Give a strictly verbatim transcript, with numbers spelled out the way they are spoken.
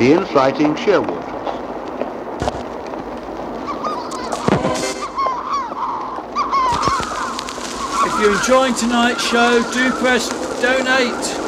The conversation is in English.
Ian sighting shearwaters. If you're enjoying tonight's show, do press donate.